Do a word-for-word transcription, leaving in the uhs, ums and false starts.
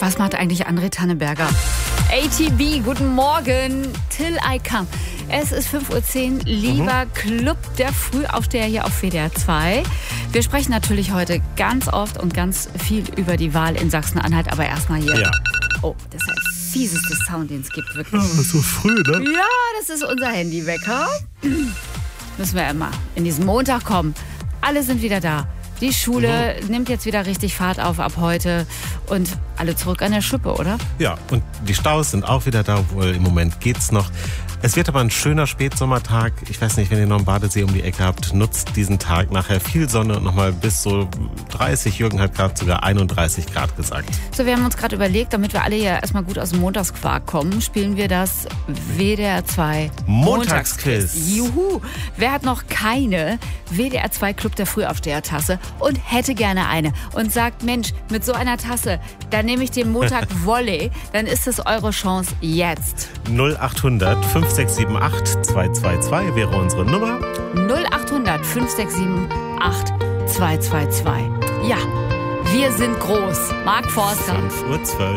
Was macht eigentlich André Tanneberger? A T B, guten Morgen. Till I Come. Es ist fünf Uhr zehn, lieber mhm. Club der Frühaufsteher hier auf W D R zwei. Wir sprechen natürlich heute ganz oft und ganz viel über die Wahl in Sachsen-Anhalt, aber erstmal hier. Ja. Oh, das ist der fieseste Sound, den es gibt, wirklich. Ja, so früh, ne? Ja, das ist unser Handywecker. Müssen wir immer in diesen Montag kommen. Alle sind wieder da. Die Schule mhm. nimmt jetzt wieder richtig Fahrt auf ab heute und alle zurück an der Schippe, oder? Ja, und die Staus sind auch wieder da, obwohl im Moment geht's noch. Es wird aber ein schöner Spätsommertag. Ich weiß nicht, wenn ihr noch einen Badesee um die Ecke habt, nutzt diesen Tag nachher. Viel Sonne und nochmal bis so dreißig. Jürgen hat gerade sogar einunddreißig Grad gesagt. So, wir haben uns gerade überlegt, damit wir alle ja erstmal gut aus dem Montagsquark kommen, spielen wir das W D R zwei Montagsquiz. Juhu! Wer hat noch keine W D R zwei Club der Frühaufsteher-Tasse und hätte gerne eine und sagt, Mensch, mit so einer Tasse, dann nehme ich den Montag Volley, dann ist es eure Chance jetzt. null acht hundert fünf sechs sieben acht zwei zwei zwei wäre unsere Nummer. null acht hundert fünf sechs sieben acht zwei zwei zwei. Ja, wir sind groß. Mark Forster. fünf Uhr zwölf.